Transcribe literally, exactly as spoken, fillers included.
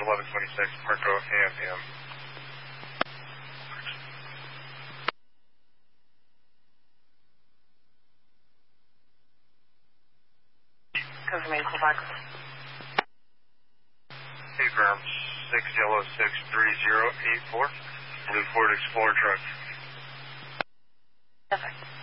eleven twenty-six, Marco A M M. Confirmation, call back. Agram six yellow six three zero eight four, Blue Ford Explorer truck. Perfect.